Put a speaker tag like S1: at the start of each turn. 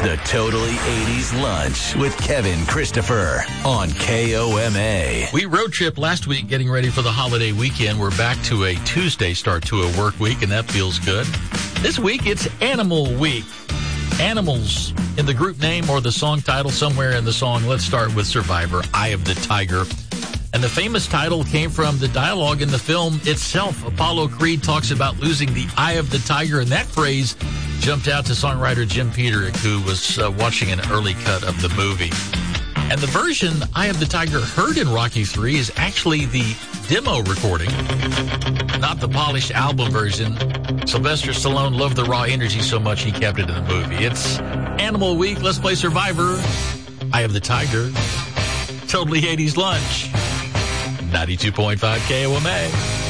S1: the Totally 80s Lunch with Kevin Christopher on KOMA.
S2: We road trip last week getting ready for the holiday weekend. We're back to a Tuesday start to a work week, and that feels good. This week, it's Animal Week. Animals in the group name or the song title somewhere in the song. Let's start with Survivor, Eye of the Tiger. And the famous title came from the dialogue in the film itself. Apollo Creed talks about losing the eye of the tiger, and that phrase jumped out to songwriter Jim Peterick, who was watching an early cut of the movie. And the version, Eye of the Tiger, heard in Rocky III is actually the demo recording, not the polished album version. Sylvester Stallone loved the raw energy so much he kept it in the movie. It's Animal Week. Let's play Survivor, Eye of the Tiger. Totally 80s Lunch. 92.5 KOMA.